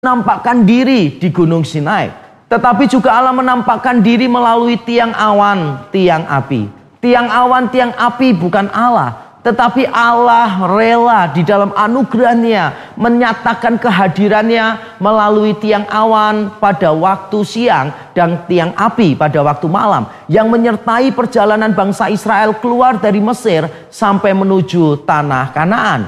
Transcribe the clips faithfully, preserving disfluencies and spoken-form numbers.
menampakkan diri di Gunung Sinai, tetapi juga Allah menampakkan diri melalui tiang awan, tiang api. Tiang awan, tiang api bukan Allah, tetapi Allah rela di dalam anugerahnya menyatakan kehadirannya melalui tiang awan pada waktu siang dan tiang api pada waktu malam, yang menyertai perjalanan bangsa Israel keluar dari Mesir sampai menuju tanah Kanaan.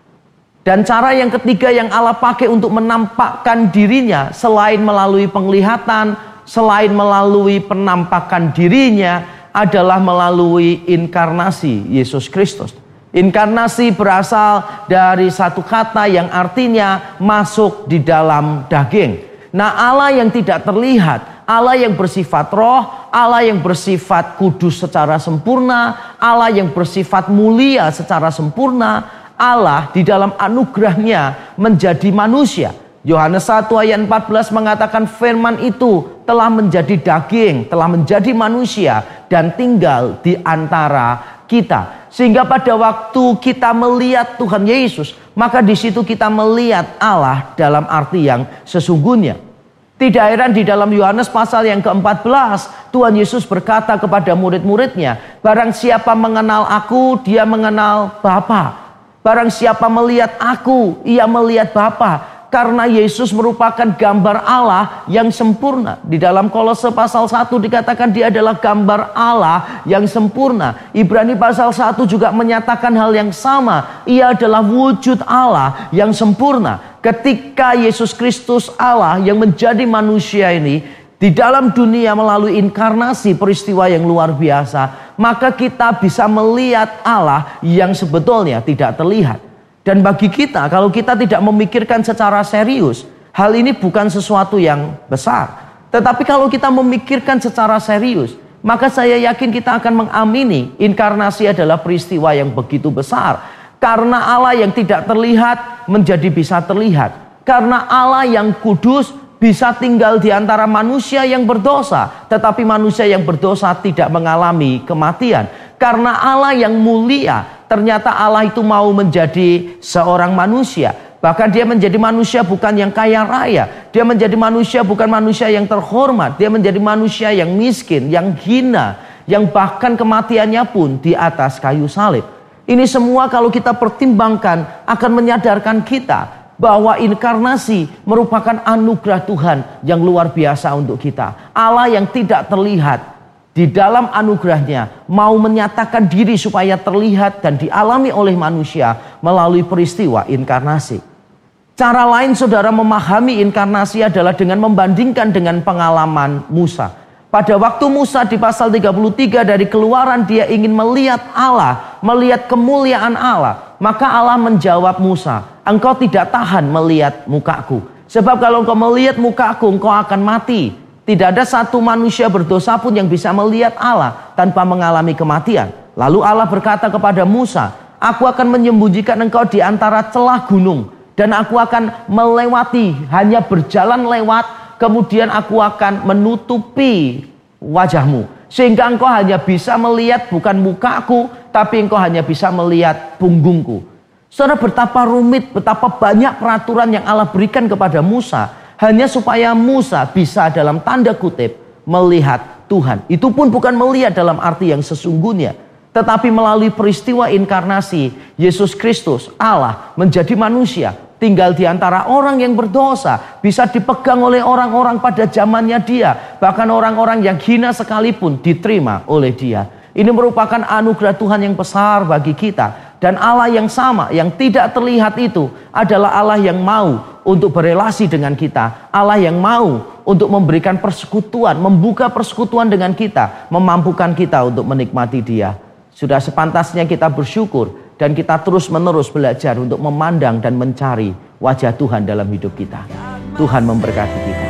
Dan cara yang ketiga yang Allah pakai untuk menampakkan dirinya, selain melalui penglihatan, selain melalui penampakan dirinya, adalah melalui inkarnasi Yesus Kristus. Inkarnasi berasal dari satu kata yang artinya masuk di dalam daging. Nah, Allah yang tidak terlihat, Allah yang bersifat roh, Allah yang bersifat kudus secara sempurna, Allah yang bersifat mulia secara sempurna, Allah di dalam anugerahnya menjadi manusia. Yohanes satu ayat empat belas mengatakan firman itu telah menjadi daging, telah menjadi manusia dan tinggal di antara kita. Sehingga pada waktu kita melihat Tuhan Yesus, maka di situ kita melihat Allah dalam arti yang sesungguhnya. Tidak heran di dalam Yohanes pasal yang keempat belas, Tuhan Yesus berkata kepada murid-muridnya, barang siapa mengenal aku, dia mengenal Bapa. Barang siapa melihat aku, ia melihat Bapa. Karena Yesus merupakan gambar Allah yang sempurna. Di dalam Kolose pasal satu dikatakan dia adalah gambar Allah yang sempurna. Ibrani pasal satu juga menyatakan hal yang sama. Ia adalah wujud Allah yang sempurna. Ketika Yesus Kristus Allah yang menjadi manusia ini di dalam dunia melalui inkarnasi, peristiwa yang luar biasa, maka kita bisa melihat Allah yang sebetulnya tidak terlihat. Dan bagi kita, kalau kita tidak memikirkan secara serius, hal ini bukan sesuatu yang besar. Tetapi kalau kita memikirkan secara serius, maka saya yakin kita akan mengamini inkarnasi adalah peristiwa yang begitu besar. Karena Allah yang tidak terlihat menjadi bisa terlihat. Karena Allah yang kudus bisa tinggal di antara manusia yang berdosa, tetapi manusia yang berdosa tidak mengalami kematian. Karena Allah yang mulia, ternyata Allah itu mau menjadi seorang manusia. Bahkan dia menjadi manusia bukan yang kaya raya. Dia menjadi manusia bukan manusia yang terhormat. Dia menjadi manusia yang miskin, yang hina, yang bahkan kematiannya pun di atas kayu salib. Ini semua kalau kita pertimbangkan akan menyadarkan kita bahwa inkarnasi merupakan anugerah Tuhan yang luar biasa untuk kita. Allah yang tidak terlihat di dalam anugerahnya mau menyatakan diri supaya terlihat dan dialami oleh manusia melalui peristiwa inkarnasi. Cara lain saudara memahami inkarnasi adalah dengan membandingkan dengan pengalaman Musa. Pada waktu Musa di pasal tiga puluh tiga dari Keluaran, dia ingin melihat Allah, melihat kemuliaan Allah. Maka Allah menjawab Musa, engkau tidak tahan melihat mukaku. Sebab kalau engkau melihat mukaku, engkau akan mati. Tidak ada satu manusia berdosa pun yang bisa melihat Allah tanpa mengalami kematian. Lalu Allah berkata kepada Musa, aku akan menyembunyikan engkau di antara celah gunung. Dan aku akan melewati, hanya berjalan lewat, kemudian aku akan menutupi wajahmu. Sehingga engkau hanya bisa melihat bukan mukaku, tapi engkau hanya bisa melihat punggungku. Saudara, betapa rumit, betapa banyak peraturan yang Allah berikan kepada Musa, hanya supaya Musa bisa dalam tanda kutip melihat Tuhan. Itu pun bukan melihat dalam arti yang sesungguhnya, tetapi melalui peristiwa inkarnasi, Yesus Kristus Allah menjadi manusia, tinggal di antara orang yang berdosa, bisa dipegang oleh orang-orang pada zamannya dia, bahkan orang-orang yang hina sekalipun diterima oleh dia. Ini merupakan anugerah Tuhan yang besar bagi kita. Dan Allah yang sama, yang tidak terlihat itu adalah Allah yang mau untuk berelasi dengan kita. Allah yang mau untuk memberikan persekutuan, membuka persekutuan dengan kita, memampukan kita untuk menikmati Dia. Sudah sepantasnya kita bersyukur dan kita terus menerus belajar untuk memandang dan mencari wajah Tuhan dalam hidup kita. Tuhan memberkati kita.